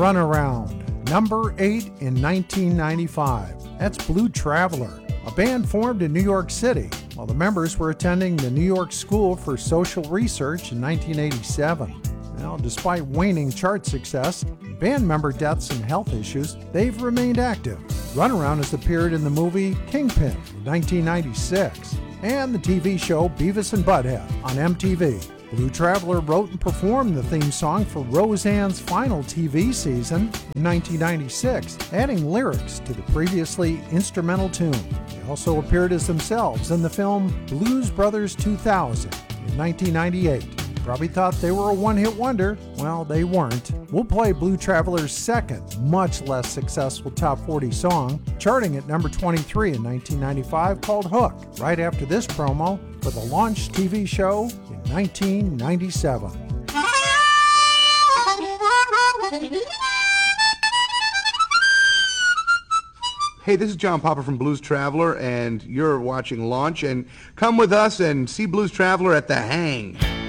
Runaround, number 8 in 1995. That's Blue Traveler, a band formed in New York City while the members were attending the New York School for Social Research in 1987. Well, despite waning chart success, band member deaths and health issues, they've remained active. Runaround has appeared in the movie Kingpin in 1996 and the TV show Beavis and Butthead on MTV. Blue Traveler wrote and performed the theme song for Roseanne's final TV season in 1996, adding lyrics to the previously instrumental tune. They also appeared as themselves in the film Blues Brothers 2000 in 1998. You probably thought they were a one-hit wonder. Well, they weren't. We'll play Blue Traveler's second, much less successful top 40 song, charting at number 23 in 1995, called Hook, right after this promo for the launch TV show in 1997. Hey, this is John Popper from Blues Traveler, and you're watching Launch, and come with us and see Blues Traveler at the Hang.